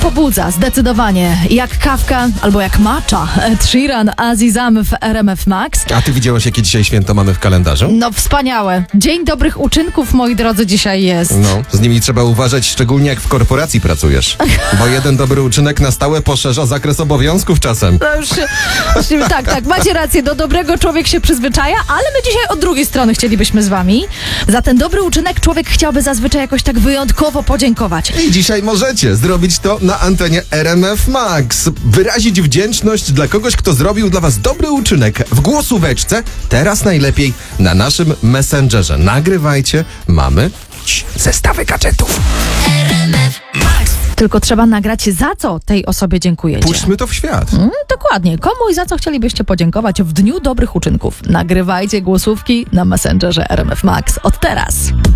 pobudza, zdecydowanie. Jak kawka albo jak matcha. Ed Sheeran, Azizam w RMF Max. A ty widziałaś, jakie dzisiaj święto mamy w kalendarzu? No wspaniałe. Dzień dobrych uczynków, moi drodzy, dzisiaj jest. No, z nimi trzeba uważać, szczególnie jak w korporacji pracujesz. Bo jeden dobry uczynek na stałe poszerza zakres obowiązków czasem. No już tak, macie rację, do dobrego człowiek się przyzwyczaja, ale my dzisiaj od drugiej strony chcielibyśmy z wami. Za ten dobry uczynek człowiek chciałby zazwyczaj jakoś tak wyjątkowo podziękować. I dzisiaj możecie zrobić to na antenie RMF Max. Wyrazić wdzięczność dla kogoś, kto zrobił dla was dobry uczynek w głosóweczce. Teraz najlepiej na naszym Messengerze. Nagrywajcie, mamy zestawy gadżetów. RMF Max. Tylko trzeba nagrać, za co tej osobie dziękujecie. Puśćmy to w świat. Dokładnie. Komu i za co chcielibyście podziękować w Dniu Dobrych Uczynków? Nagrywajcie głosówki na Messengerze RMF Max. Od teraz.